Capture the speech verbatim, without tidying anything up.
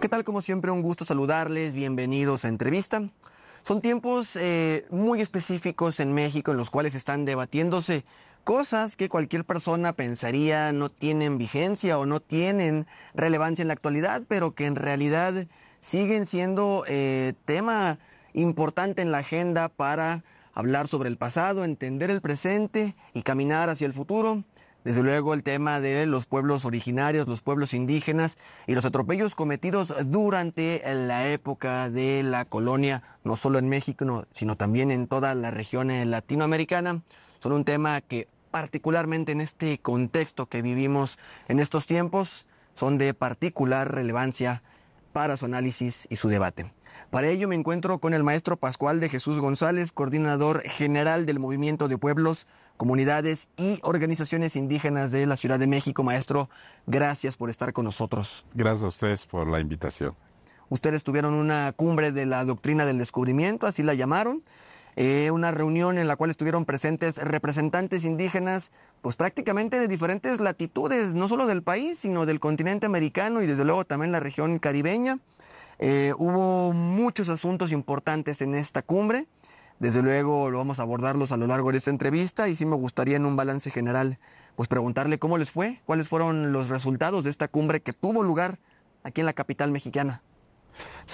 ¿Qué tal? Como siempre, un gusto saludarles. Bienvenidos a Entrevista. Son tiempos eh, muy específicos en México en los cuales están debatiéndose cosas que cualquier persona pensaría no tienen vigencia o no tienen relevancia en la actualidad, pero que en realidad siguen siendo eh, tema importante en la agenda para hablar sobre el pasado, entender el presente y caminar hacia el futuro. Desde luego el tema de los pueblos originarios, los pueblos indígenas y los atropellos cometidos durante la época de la colonia, no solo en México, no, sino también en toda la región latinoamericana, son un tema que particularmente en este contexto que vivimos en estos tiempos, son de particular relevancia para su análisis y su debate. Para ello me encuentro con el maestro Pascual de Jesús González, coordinador general del Movimiento de Pueblos, Comunidades y Organizaciones Indígenas de la Ciudad de México. Maestro, gracias por estar con nosotros. Gracias a ustedes por la invitación. Ustedes tuvieron una cumbre de la doctrina del descubrimiento, así la llamaron, eh, una reunión en la cual estuvieron presentes representantes indígenas, pues prácticamente de diferentes latitudes, no solo del país, sino del continente americano y desde luego también la región caribeña. Eh, hubo muchos asuntos importantes en esta cumbre. Desde luego lo vamos a abordarlos a lo largo de esta entrevista y sí me gustaría en un balance general pues preguntarle cómo les fue, cuáles fueron los resultados de esta cumbre que tuvo lugar aquí en la capital mexicana.